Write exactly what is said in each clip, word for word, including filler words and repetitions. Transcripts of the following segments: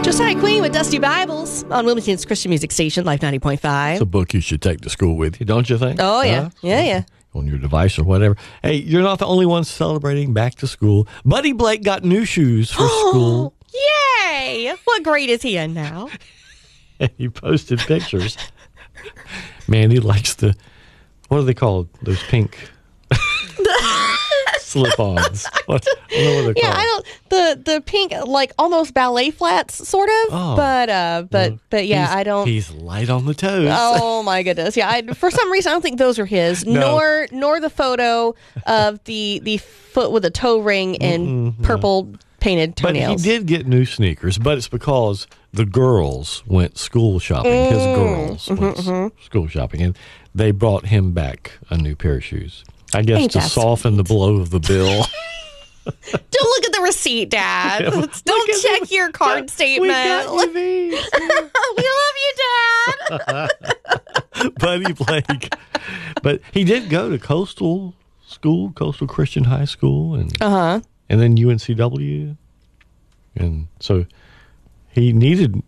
Josiah Queen with Dusty Bibles on Wilmington's Christian Music Station, Life ninety point five. It's a book you should take to school with you, don't you think? Oh, yeah. Huh? Yeah, yeah. On your device or whatever. Hey, you're not the only one celebrating back to school. Buddy Blake got new shoes for school. Yay! What grade is he in now? He posted pictures. Man, he likes the, what are they called? Those pink slip-ons. What, I don't know what they're Yeah, called. I don't the the pink like almost ballet flats sort of, Oh. but uh, but Well, but yeah, he's- I don't. He's light on the toes. Oh my goodness! Yeah, I, for some reason I don't think those are his. No. Nor nor the photo of the the foot with a toe ring and Mm-mm, purple painted But he toenails. did get new sneakers, but it's because the girls went school shopping. Mm. His girls Mm-hmm, went s- school shopping, and they brought him back a new pair of shoes. I guess Ain't to that soften the blow of the bill. Don't look at the receipt, Dad. Yeah, Don't look at check the- your card statement. We got you Look- these. we love you, Dad. Buddy Blake. But he did go to Coastal School, Coastal Christian High School, and Uh huh. and then U N C W. And so he needed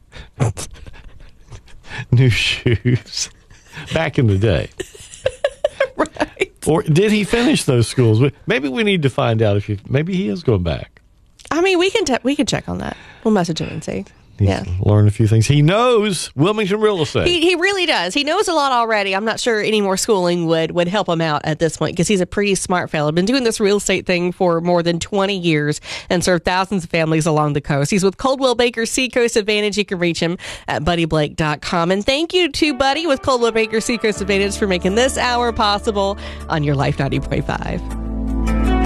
new shoes back in the day. Right. Or did he finish those schools? Maybe we need to find out if he, maybe he is going back. I mean, we can te- we can check on that. We'll message him and see. He's Yeah. learned a few things. He knows Wilmington real estate. He, he really does. He knows a lot already. I'm not sure any more schooling would, would help him out at this point because he's a pretty smart fellow. Been doing this real estate thing for more than twenty years and served thousands of families along the coast. He's with Coldwell Banker Seacoast Advantage. You can reach him at buddy blake dot com. And thank you to Buddy with Coldwell Banker Seacoast Advantage for making this hour possible on your Life ninety point five.